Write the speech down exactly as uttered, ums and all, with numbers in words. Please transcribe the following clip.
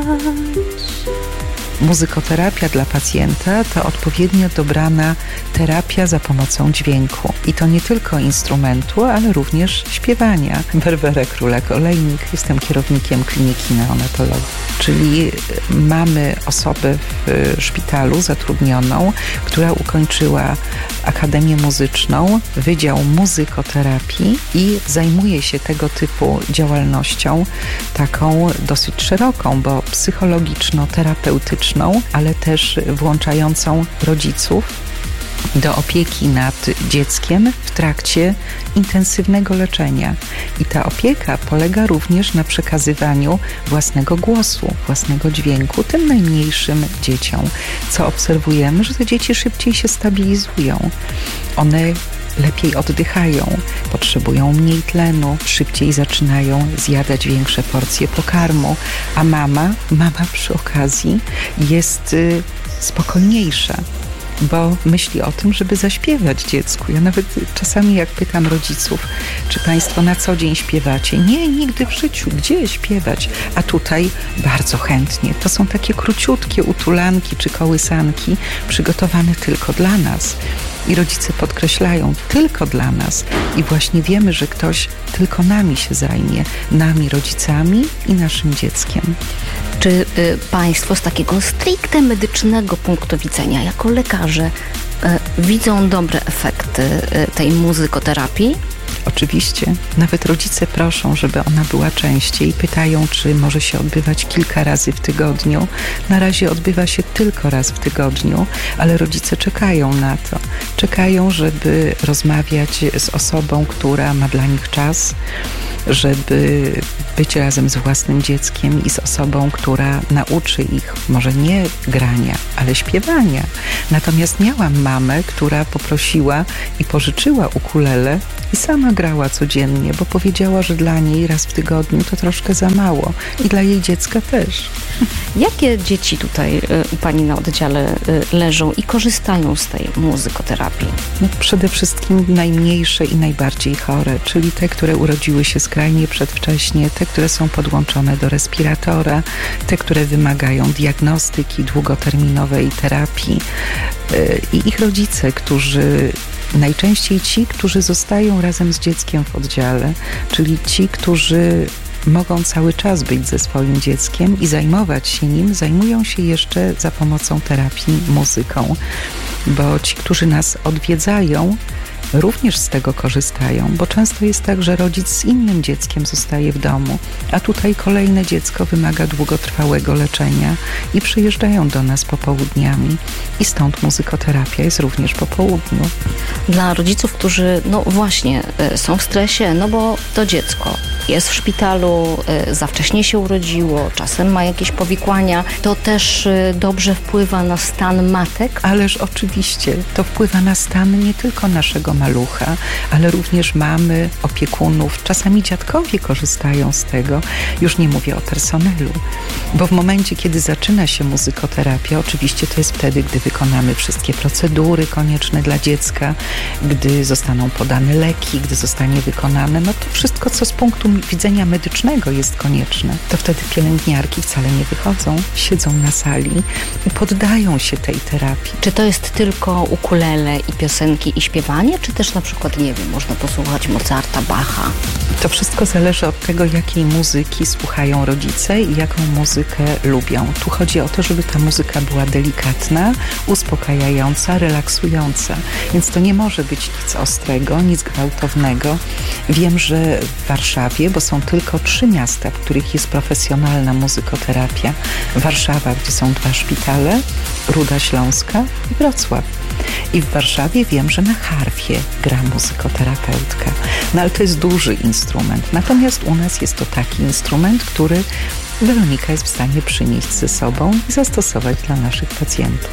Muzykoterapia dla pacjenta to odpowiednio dobrana terapia za pomocą dźwięku. I to nie tylko instrumentu, ale również śpiewania. Barbara Królak-Olejnik, jestem kierownikiem kliniki neonatologii. Czyli mamy osobę w szpitalu zatrudnioną, która ukończyła Akademię Muzyczną, Wydział Muzykoterapii i zajmuje się tego typu działalnością, taką dosyć szeroką, bo psychologiczno-terapeutyczną, ale też włączającą rodziców do opieki nad dzieckiem w trakcie intensywnego leczenia. I ta opieka polega również na przekazywaniu własnego głosu, własnego dźwięku tym najmniejszym dzieciom. Co obserwujemy, że te dzieci szybciej się stabilizują. One lepiej oddychają, potrzebują mniej tlenu, szybciej zaczynają zjadać większe porcje pokarmu, a mama, mama przy okazji jest y, spokojniejsza, bo myśli o tym, żeby zaśpiewać dziecku. Ja nawet czasami jak pytam rodziców, czy państwo na co dzień śpiewacie? Nie, nigdy w życiu. Gdzie śpiewać? A tutaj bardzo chętnie. To są takie króciutkie utulanki czy kołysanki przygotowane tylko dla nas. I rodzice podkreślają, tylko dla nas. I właśnie wiemy, że ktoś tylko nami się zajmie. Nami, rodzicami i naszym dzieckiem. Czy y, państwo z takiego stricte medycznego punktu widzenia, jako lekarze, y, widzą dobre efekty y, tej muzykoterapii? Oczywiście. Nawet rodzice proszą, żeby ona była częściej. Pytają, czy może się odbywać kilka razy w tygodniu. Na razie odbywa się tylko raz w tygodniu, ale rodzice czekają na to. Czekają, żeby rozmawiać z osobą, która ma dla nich czas, żeby być razem z własnym dzieckiem i z osobą, która nauczy ich może nie grania, ale śpiewania. Natomiast miałam mamę, która poprosiła i pożyczyła ukulele i sama grała codziennie, bo powiedziała, że dla niej raz w tygodniu to troszkę za mało i dla jej dziecka też. Jakie dzieci tutaj u pani na oddziale leżą i korzystają z tej muzykoterapii? No, przede wszystkim najmniejsze i najbardziej chore, czyli te, które urodziły się skrajnie przedwcześnie, te, które są podłączone do respiratora, te, które wymagają diagnostyki, długoterminowej terapii i ich rodzice, którzy najczęściej ci, którzy zostają razem z dzieckiem w oddziale, czyli ci, którzy mogą cały czas być ze swoim dzieckiem i zajmować się nim, zajmują się jeszcze za pomocą terapii muzyką, bo ci, którzy nas odwiedzają, również z tego korzystają, bo często jest tak, że rodzic z innym dzieckiem zostaje w domu, a tutaj kolejne dziecko wymaga długotrwałego leczenia i przyjeżdżają do nas popołudniami i stąd muzykoterapia jest również po południu. Dla rodziców, którzy no właśnie są w stresie, no bo to dziecko jest w szpitalu, za wcześnie się urodziło, czasem ma jakieś powikłania, to też dobrze wpływa na stan matek? Ależ oczywiście, to wpływa na stan nie tylko naszego malucha, ale również mamy, opiekunów, czasami dziadkowie korzystają z tego, już nie mówię o personelu, bo w momencie, kiedy zaczyna się muzykoterapia, oczywiście to jest wtedy, gdy wykonamy wszystkie procedury konieczne dla dziecka, gdy zostaną podane leki, gdy zostanie wykonane, no to wszystko, co z punktu widzenia medycznego jest konieczne, to wtedy pielęgniarki wcale nie wychodzą, siedzą na sali i poddają się tej terapii. Czy to jest tylko ukulele i piosenki i śpiewanie, czy też na przykład, nie wiem, można posłuchać Mozarta, Bacha? To wszystko zależy od tego, jakiej muzyki słuchają rodzice i jaką muzykę lubią. Tu chodzi o to, żeby ta muzyka była delikatna, uspokajająca, relaksująca. Więc to nie może być nic ostrego, nic gwałtownego. Wiem, że w Warszawie, bo są tylko trzy miasta, w których jest profesjonalna muzykoterapia. Warszawa, gdzie są dwa szpitale, Ruda Śląska i Wrocław. I w Warszawie wiem, że na harfie gra muzykoterapeutka. No ale to jest duży instrument. Natomiast u nas jest to taki instrument, który Weronika jest w stanie przynieść ze sobą i zastosować dla naszych pacjentów.